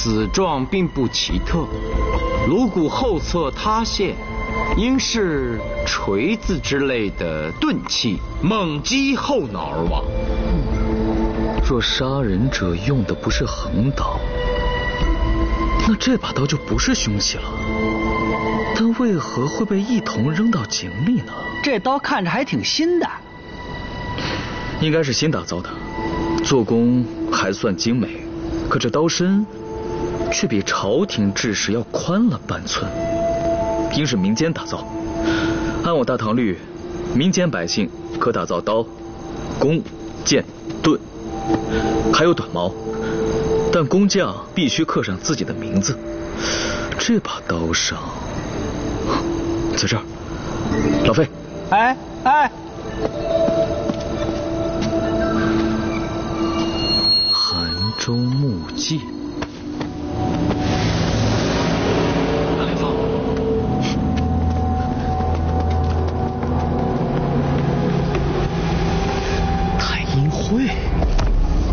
死状并不奇特，颅骨后侧塌陷，应是锤子之类的钝器猛击后脑而亡。 若杀人者用的不是横刀，那这把刀就不是凶器了。但为何会被一同扔到井里呢？ 这刀看着还挺新的， 应该是新打造的，做工还算精美，可这刀身却比朝廷制式要宽了半寸，应是民间打造。按我大唐律，民间百姓可打造刀、弓、剑、盾，还有短矛，但工匠必须刻上自己的名字。这把刀上，在这儿，老费。 哎， 杭州木记。